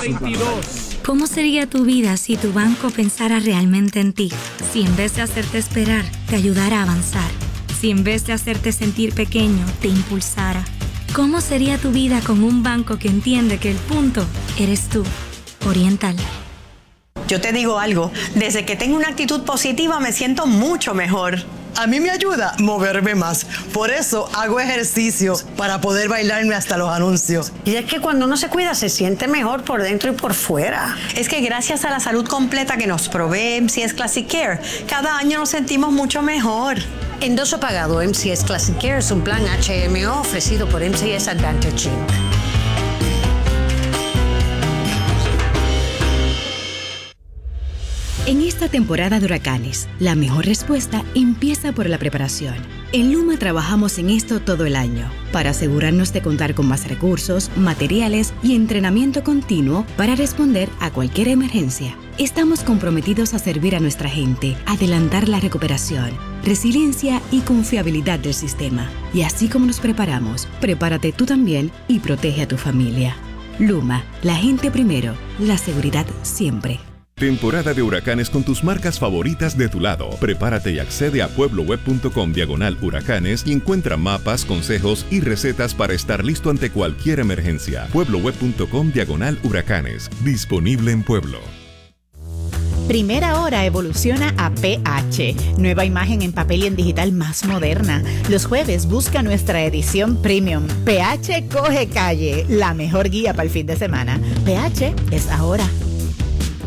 22. ¿Cómo sería tu vida si tu banco pensara realmente en ti? Si en vez de hacerte esperar, te ayudara a avanzar. Si en vez de hacerte sentir pequeño, te impulsara. ¿Cómo sería tu vida con un banco que entiende que el punto eres tú? Oriental. Yo te digo algo, desde que tengo una actitud positiva me siento mucho mejor. A mí me ayuda moverme más. Por eso hago ejercicio para poder bailarme hasta los anuncios. Y es que cuando uno se cuida se siente mejor por dentro y por fuera. Es que gracias a la salud completa que nos provee MCS Classic Care, cada año nos sentimos mucho mejor. Endoso pagado MCS Classic Care es un plan HMO ofrecido por MCS Advantage Inc. En esta temporada de huracanes, la mejor respuesta empieza por la preparación. En Luma trabajamos en esto todo el año, para asegurarnos de contar con más recursos, materiales y entrenamiento continuo para responder a cualquier emergencia. Estamos comprometidos a servir a nuestra gente, adelantar la recuperación, resiliencia y confiabilidad del sistema. Y así como nos preparamos, prepárate tú también y protege a tu familia. Luma, la gente primero, la seguridad siempre. Temporada de huracanes con tus marcas favoritas de tu lado. Prepárate y accede a puebloweb.com/huracanes y encuentra mapas, consejos y recetas para estar listo ante cualquier emergencia. puebloweb.com/huracanes. Disponible en Pueblo. Primera Hora evoluciona a PH, nueva imagen en papel y en digital más moderna. Los jueves busca nuestra edición premium. PH coge calle, la mejor guía para el fin de semana. PH es ahora.